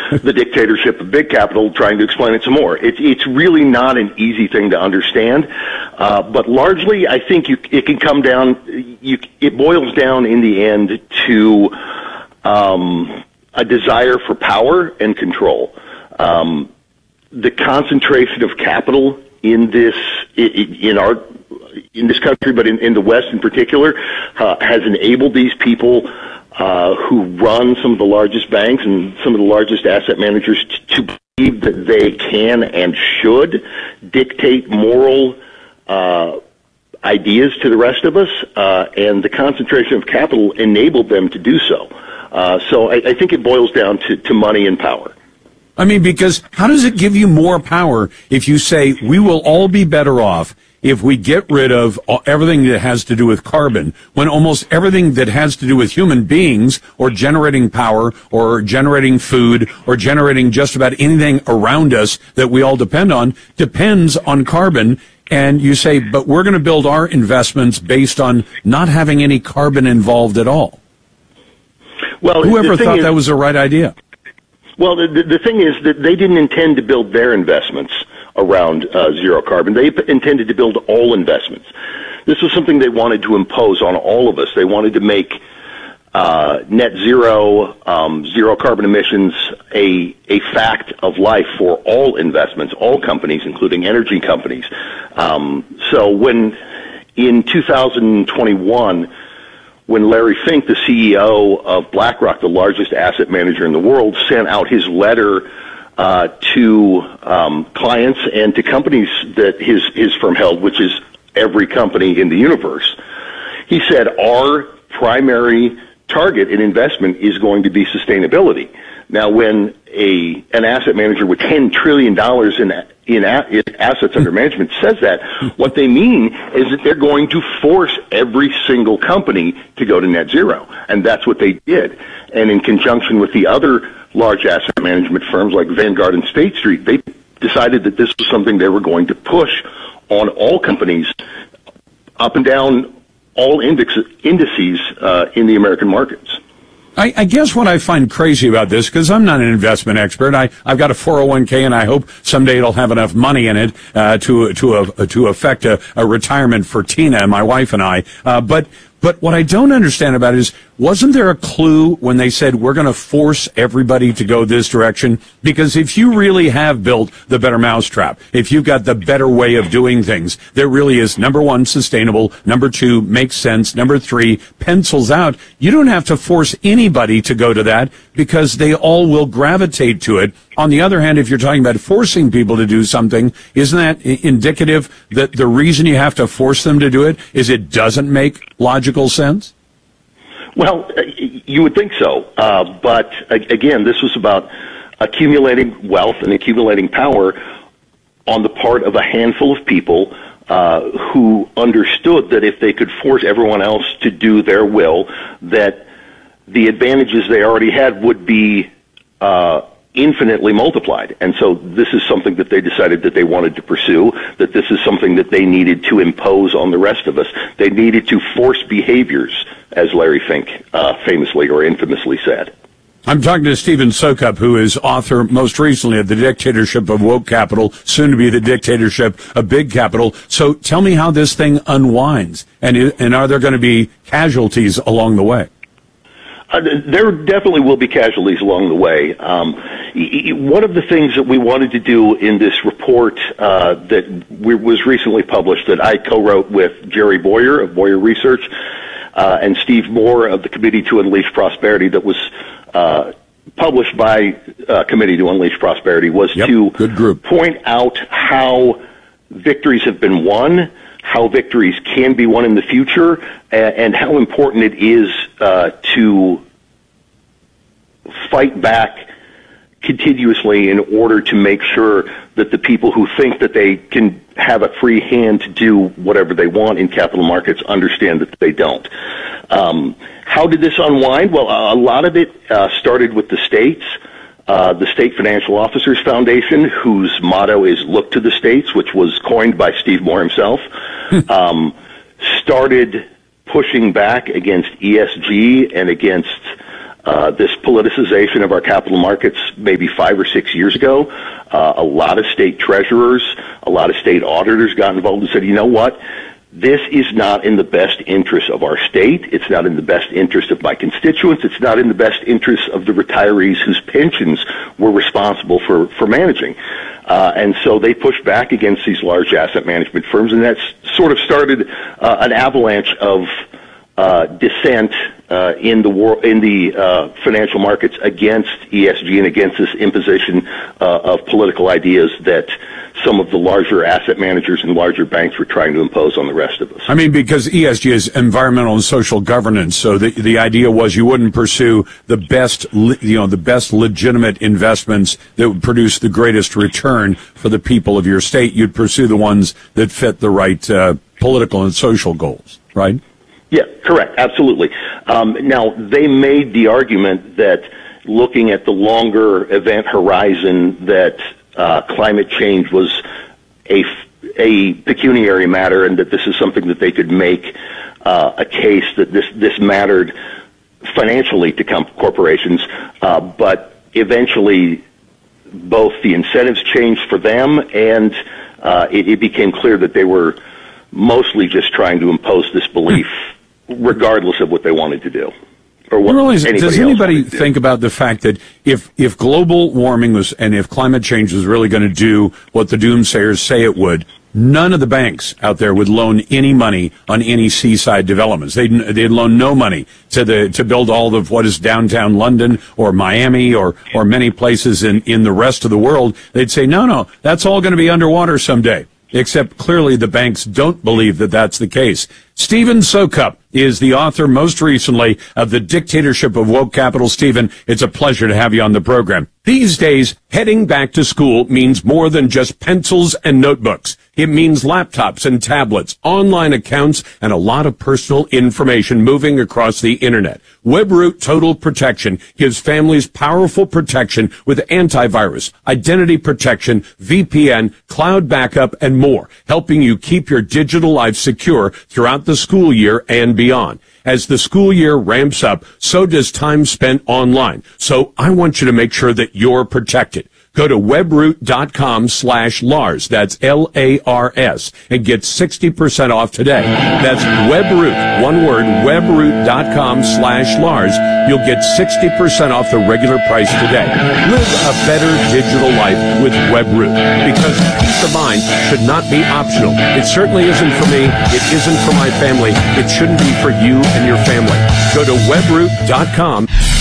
the dictatorship of big capital trying to explain it some more. It's really not an easy thing to understand, but largely I think it can come down, it boils down in the end to a desire for power and control. The concentration of capital in this country, but in the West in particular, has enabled these people who run some of the largest banks and some of the largest asset managers to believe that they can and should dictate moral ideas to the rest of us, and the concentration of capital enabled them to do so. So I think it boils down to money and power. I mean, because how does it give you more power if you say we will all be better off if we get rid of everything that has to do with carbon, when almost everything that has to do with human beings or generating power or generating food or generating just about anything around us that we all depend on depends on carbon? And you say, but we're going to build our investments based on not having any carbon involved at all. Well, whoever thought that was the right idea? Well, the thing is that they didn't intend to build their investments around zero carbon. They intended to build all investments. This was something they wanted to impose on all of us. They wanted to make net zero, zero carbon emissions a fact of life for all investments, all companies, including energy companies. So when in 2021, when Larry Fink, the CEO of BlackRock, the largest asset manager in the world, sent out his letter to clients and to companies that his firm held, which is every company in the universe, he said, our primary target in investment is going to be sustainability. Now, when an asset manager with $10 trillion in assets under management says that, what they mean is that they're going to force every single company to go to net zero. And that's what they did. And in conjunction with the other large asset management firms like Vanguard and State Street, they decided that this was something they were going to push on all companies up and down all indices in the American markets. I guess what I find crazy about this, because I'm not an investment expert, I've got a 401k and I hope someday it'll have enough money in it to affect a retirement for Tina and my wife and I. But what I don't understand about it is, wasn't there a clue when they said we're going to force everybody to go this direction? Because if you really have built the better mousetrap, if you've got the better way of doing things, there really is, number one, sustainable, number two, makes sense, number three, pencils out. You don't have to force anybody to go to that because they all will gravitate to it. On the other hand, if you're talking about forcing people to do something, isn't that indicative that the reason you have to force them to do it is it doesn't make logical sense? Well, you would think so. But again, this was about accumulating wealth and accumulating power on the part of a handful of people who understood that if they could force everyone else to do their will, that the advantages they already had would be infinitely multiplied. And so this is something that they decided that they wanted to pursue, that this is something that they needed to impose on the rest of us. They needed to force behaviors, as Larry Fink famously or infamously said. I'm talking to Stephen Soukup, who is author most recently of The Dictatorship of Woke Capital, soon to be The Dictatorship of Big Capital. So tell me how this thing unwinds, and are there going to be casualties along the way? There definitely will be casualties along the way. One of the things that we wanted to do in this report that was recently published, that I co-wrote with Jerry Boyer of Boyer Research and Steve Moore of the Committee to Unleash Prosperity, that was published by Committee to Unleash Prosperity, was to point out how victories have been won, how victories can be won in the future, and how important it is to fight back continuously in order to make sure that the people who think that they can have a free hand to do whatever they want in capital markets understand that they don't. How did this unwind? Well, a lot of it started with the states. The State Financial Officers Foundation, whose motto is "Look to the States," which was coined by Steve Moore himself, started pushing back against ESG and against this politicization of our capital markets maybe 5 or 6 years ago. A lot of state treasurers, a lot of state auditors got involved and said, you know what? This is not in the best interest of our state. It's not in the best interest of my constituents. It's not in the best interest of the retirees whose pensions we're responsible for managing. And so they pushed back against these large asset management firms, and that's sort of started an avalanche of dissent in the financial markets against ESG and against this imposition of political ideas that some of the larger asset managers and larger banks were trying to impose on the rest of us. I mean, because ESG is environmental and social governance, so the idea was you wouldn't pursue the best legitimate investments that would produce the greatest return for the people of your state. You'd pursue the ones that fit the right political and social goals, right? Yeah, correct. Absolutely. Now, they made the argument that looking at the longer event horizon that climate change was a pecuniary matter, and that this is something that they could make a case that this mattered financially to corporations. But eventually, both the incentives changed for them, and it became clear that they were mostly just trying to impose this belief, regardless of what they wanted to do. Or what does anybody think about the fact that if global warming was, and if climate change was really going to do what the doomsayers say it would, none of the banks out there would loan any money on any seaside developments. They'd loan no money to build all of what is downtown London or Miami or many places in the rest of the world. They'd say, no, that's all going to be underwater someday. Except clearly the banks don't believe that that's the case. Stephen Soukup is the author most recently of The Dictatorship of Woke Capital. Stephen, it's a pleasure to have you on the program. These days, heading back to school means more than just pencils and notebooks. It means laptops and tablets, online accounts, and a lot of personal information moving across the internet. WebRoot Total Protection gives families powerful protection with antivirus, identity protection, VPN, cloud backup, and more, helping you keep your digital life secure throughout the school year and beyond. As the school year ramps up, so does time spent online. So I want you to make sure that you're protected. Go to webroot.com/Lars. That's Lars, and get 60% off today. That's WebRoot, one word, webroot.com/Lars. You'll get 60% off the regular price today. Live a better digital life with WebRoot, because peace of mind should not be optional. It certainly isn't for me. It isn't for my family. It shouldn't be for you and your family. Go to webroot.com.